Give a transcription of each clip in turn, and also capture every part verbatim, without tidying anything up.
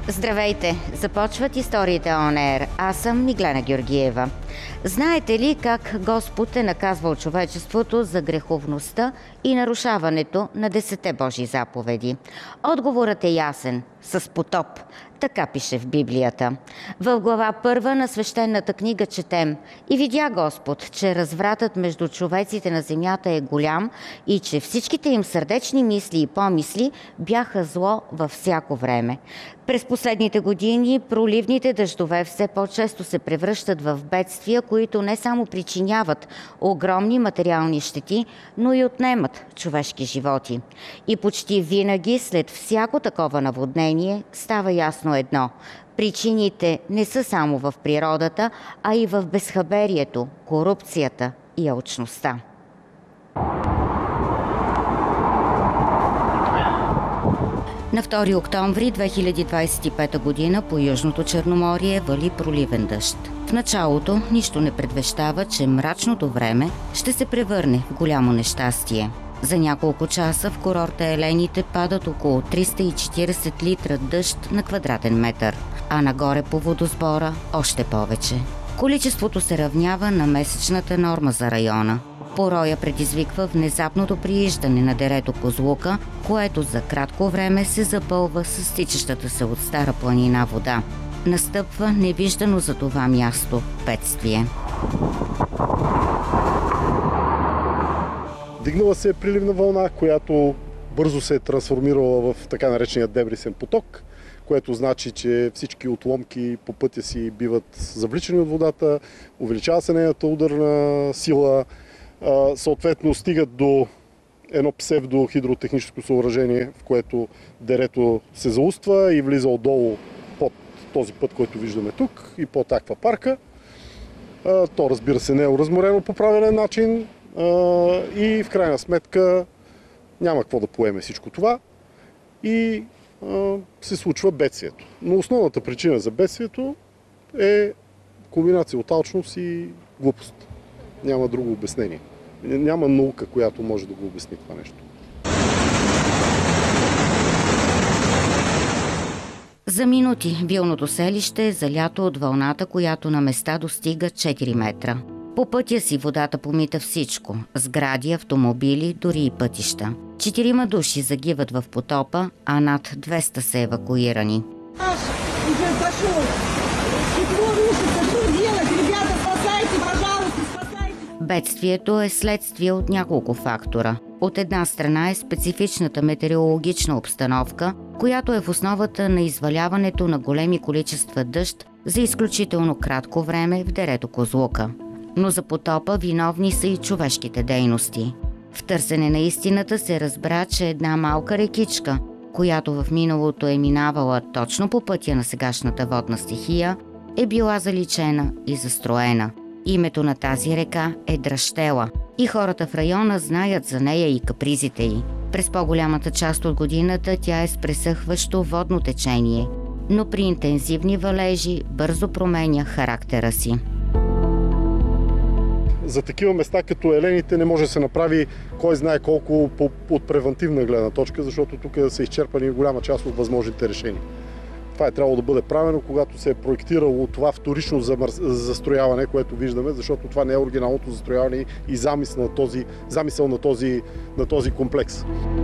Здравейте! Започват историите On Air. Аз съм Миглена Георгиева. Знаете ли как Господ е наказвал човечеството за греховността и нарушаването на десете Божии заповеди? Отговорът е ясен – с потоп. Така пише в Библията. В глава първа на свещената книга четем: „И видя Господ, че развратът между човеците на земята е голям и че всичките им сърдечни мисли и помисли бяха зло във всяко време.“ През последните години проливните дъждове все по-често се превръщат в бедствия, които не само причиняват огромни материални щети, но и отнемат човешки животи. И почти винаги след всяко такова наводнение става ясно едно – причините не са само в природата, а и в безхаберието, корупцията и алчността. На втори октомври две хиляди двадесет и пета година по Южното Черноморие вали проливен дъжд. В началото нищо не предвещава, че мрачното време ще се превърне в голямо нещастие. За няколко часа в курорта Елените падат около триста и четиридесет литра дъжд на квадратен метър, а нагоре по водосбора още повече. Количеството се равнява на месечната норма за района. Пороя предизвиква внезапното прииждане на дерето Козлука, което за кратко време се запълва с стичащата се от Стара планина вода. Настъпва невиждано за това място бедствие. Дигнала се приливна вълна, която бързо се е трансформирала в така наречения дебрисен поток, което значи, че всички отломки по пътя си биват завличани от водата, увеличава се нейната ударна сила, съответно стигат до едно псевдохидротехническо съоръжение, в което дерето се зауства и влиза отдолу под този път, който виждаме тук и под аквапарка. То, разбира се, не е оразморено по правилен начин и в крайна сметка няма какво да поеме всичко това и се случва бедствието. Но основната причина за бедствието е комбинация от алчност и глупост. Няма друго обяснение. Няма наука, която може да го обясни това нещо. За минути вилното селище е залято от вълната, която на места достига четири метра. По пътя си водата помита всичко – сгради, автомобили, дори и пътища. Четирима души загиват в потопа, а над двеста са евакуирани. Бедствието е следствие от няколко фактора. От една страна е специфичната метеорологична обстановка, която е в основата на изваляването на големи количества дъжд за изключително кратко време в дерето Козлука. Но за потопа виновни са и човешките дейности. В търсене на истината се разбра, че една малка рекичка, която в миналото е минавала точно по пътя на сегашната водна стихия, е била заличена и застроена. Името на тази река е Дръщела и хората в района знаят за нея и капризите й. През по-голямата част от годината тя е с пресъхващо водно течение, но при интензивни валежи бързо променя характера си. За такива места като Елените не може да се направи кой знае колко от превентивна гледна точка, защото тук са изчерпани голяма част от възможните решения. Това е трябвало да бъде правено, когато се е проектирало това вторично застрояване, което виждаме, защото това не е оригиналното застрояване и замисъл на този, замисъл на този, на този комплекс.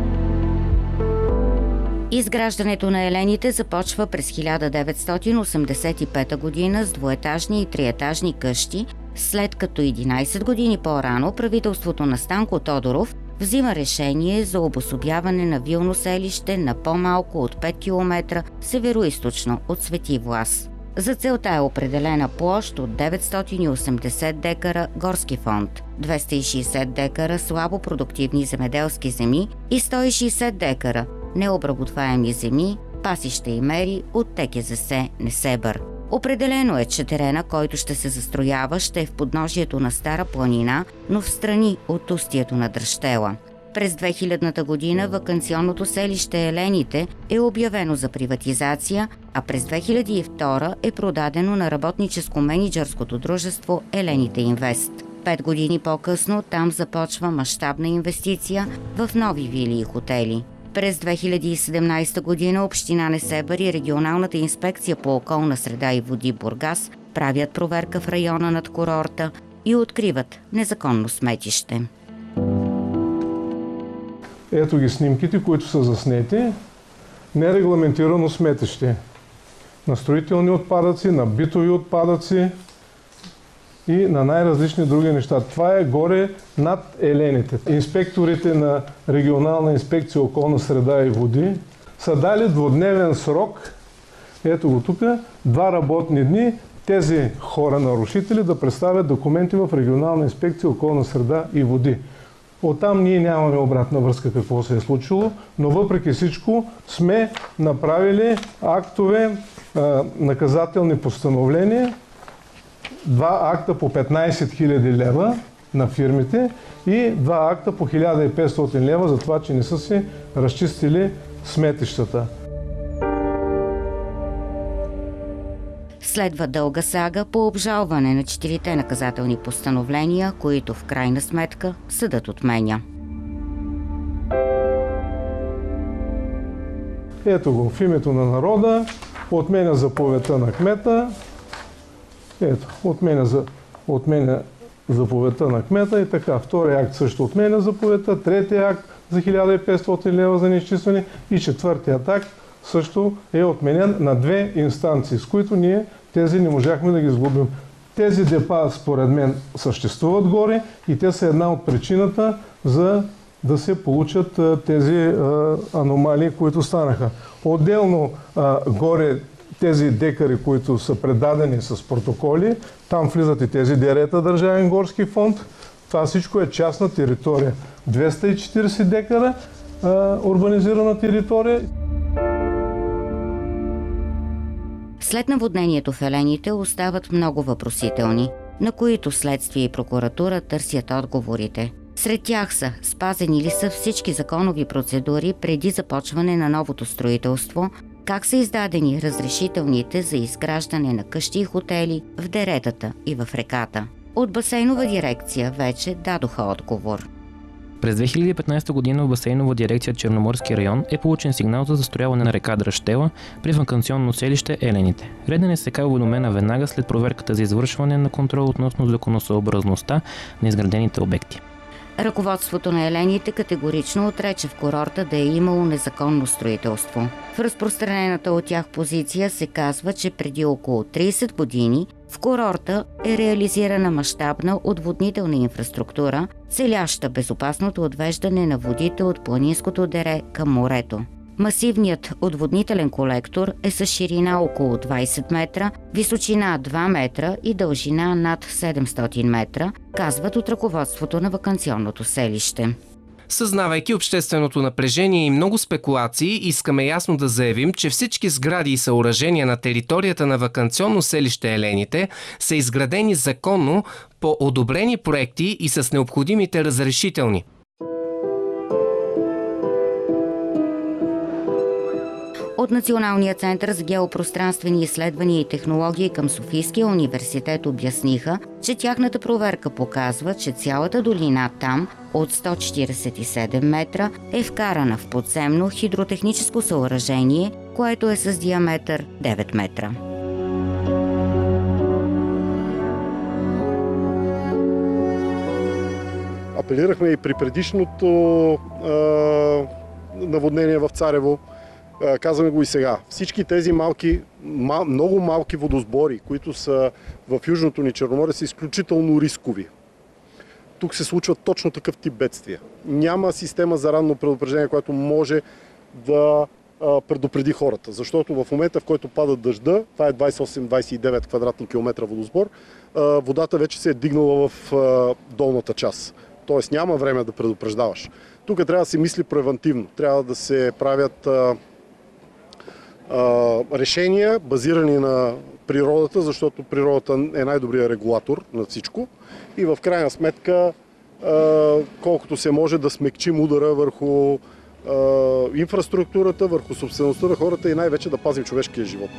Изграждането на Елените започва през хиляда деветстотин осемдесет и пета година с двуетажни и триетажни къщи, след като единадесет години по-рано правителството на Станко Тодоров взима решение за обособяване на вилно селище на по-малко от пет километра североизточно от Свети Влас. За целта е определена площ от деветстотин и осемдесет декара горски фонд, двеста и шейсет декара слабо продуктивни земеделски земи и сто и шейсет декара необработваеми земи, пасища и мери от ТКЗС Несебър. Определено е, че терена, който ще се застроява, ще е в подножието на Стара планина, но в страни от устието на Дръщела. През две хилядната година ваканционното селище Елените е обявено за приватизация, а през две хиляди и втора е продадено на работническо-менеджерското дружество Елените Инвест. Пет години по-късно там започва мащабна инвестиция в нови вили и хотели. През две хиляди и седемнадесета година община Несебър и регионалната инспекция по околна среда и води Бургас правят проверка в района над курорта и откриват незаконно сметище. Ето ги снимките, които са заснети. Нерегламентирано сметище. На строителни отпадъци, на битови отпадъци и на най-различни други неща. Това е горе над елените. Инспекторите на регионална инспекция околна среда и води са дали двудневен срок, ето го тук, два работни дни, тези хора нарушители да представят документи в регионална инспекция околна среда и води. Оттам ние нямаме обратна връзка какво се е случило, но въпреки всичко сме направили актове, наказателни постановления, два акта по петнадесет хиляди лева на фирмите и два акта по хиляда и петстотин лева за това, че не са си разчистили сметищата. Следва дълга сага по обжалване на четирите наказателни постановления, които в крайна сметка съдът отменя. Ето го, в името на народа, отменя заповедта на кмета. Ето, отменя, за, отменя заповедта на кмета и така. Втория акт също отменя заповедта, третия акт за хиляда и петстотин лева за неизчистване и четвъртият акт също е отменен на две инстанции, с които ние тези не можахме да ги изгубим. Тези депа, според мен, съществуват горе и те са една от причината за да се получат а, тези а, аномалии, които станаха. Отделно а, горе тези декари, които са предадени с протоколи, там влизат и тези дерета Държавен горски фонд. Това всичко е частна територия. двеста и четиридесет декара а, урбанизирана територия. След наводнението в елените остават много въпросителни, на които следствие и прокуратура търсят отговорите. Сред тях са спазени ли са всички законови процедури преди започване на новото строителство, как са издадени разрешителните за изграждане на къщи и хотели в деретата и в реката. От Басейнова дирекция вече дадоха отговор. През две хиляди и петнадесета година в Басейнова дирекция Черноморски район е получен сигнал за застрояване на река Дръжтела при ваканционно селище Елените. РДНСК е уведомена веднага след проверката за извършване на контрол относно законосъобразността на изградените обекти. Ръководството на елените категорично отрече в курорта да е имало незаконно строителство. В разпространената от тях позиция се казва, че преди около тридесет години в курорта е реализирана мащабна отводнителна инфраструктура, целяща безопасното отвеждане на водите от планинското дере към морето. Масивният отводнителен колектор е с ширина около двадесет метра, височина два метра и дължина над седемстотин метра, казват от ръководството на ваканционното селище. Съзнавайки общественото напрежение и много спекулации, искаме ясно да заявим, че всички сгради и съоръжения на територията на ваканционно селище Елените са изградени законно по одобрени проекти и с необходимите разрешителни. От Националния център за геопространствени изследвания и технологии към Софийския университет обясниха, че тяхната проверка показва, че цялата долина там от сто четиридесет и седем метра е вкарана в подземно хидротехническо съоръжение, което е с диаметър девет метра. Апелирахме и при предишното а, наводнение в Царево. Казваме го и сега. Всички тези малки, мал, много малки водосбори, които са в Южното ни Черноморие, са изключително рискови. Тук се случват точно такъв тип бедствия. Няма система за ранно предупреждение, която може да а, предупреди хората. Защото в момента, в който пада дъжда, това е двадесет и осем до двадесет и девет квадратни километра водосбор, а, водата вече се е дигнала в а, долната част. Тоест няма време да предупреждаваш. Тук трябва да се мисли превентивно. Трябва да се правят а, решения, базирани на природата, защото природата е най-добрият регулатор на всичко и в крайна сметка колкото се може да смекчим удара върху инфраструктурата, върху собствеността на хората и най-вече да пазим човешкия живот.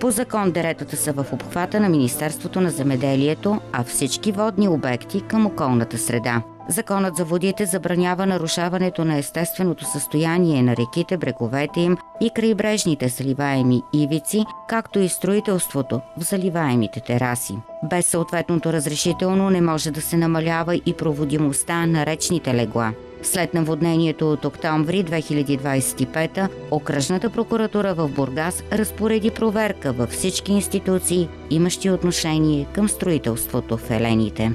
По закон деретата са в обхвата на Министерството на земеделието, а всички водни обекти към околната среда. Законът за водите забранява нарушаването на естественото състояние на реките, бреговете им и крайбрежните заливаеми ивици, както и строителството в заливаемите тераси. Без съответното разрешително не може да се намалява и проводимостта на речните легла. След наводнението от октомври две хиляди двадесет и пета, Окръжната прокуратура в Бургас разпореди проверка във всички институции, имащи отношение към строителството в елените.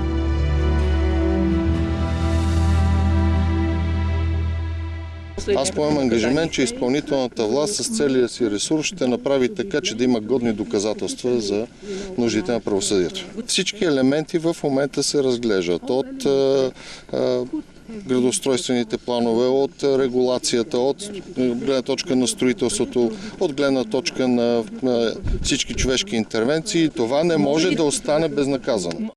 Аз поемам ангажимент, че изпълнителната власт с целия си ресурс ще направи така, че да има годни доказателства за нуждите на правосъдието. Всички елементи в момента се разглеждат от а, а, градоустройствените планове, от регулацията, от гледна точка на строителството, от гледна точка на, на всички човешки интервенции. Това не може да остане безнаказано.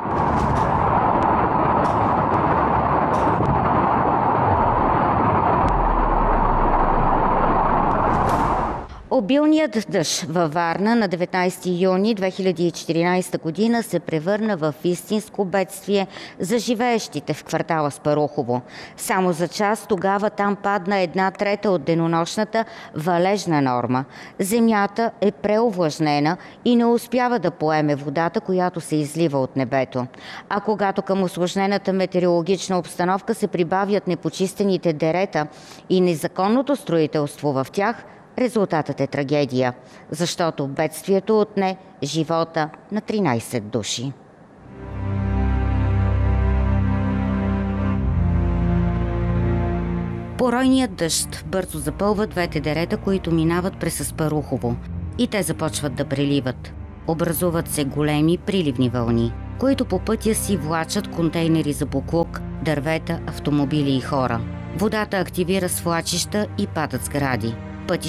Обилният дъжд във Варна на деветнадесети юни две хиляди и четиринадесета година се превърна в истинско бедствие за живеещите в квартала Спарухово. Само за час тогава там падна една трета от денонощната валежна норма. Земята е преовлажнена и не успява да поеме водата, която се излива от небето. А когато към усложнената метеорологична обстановка се прибавят непочистените дерета и незаконното строителство в тях, резултатът е трагедия, защото бедствието отне живота на тринадесет души. Поройният дъжд бързо запълва двете дерета, които минават през Аспарухово, и те започват да преливат. Образуват се големи приливни вълни, които по пътя си влачат контейнери за боклук, дървета, автомобили и хора. Водата активира свлачища и падат сгради.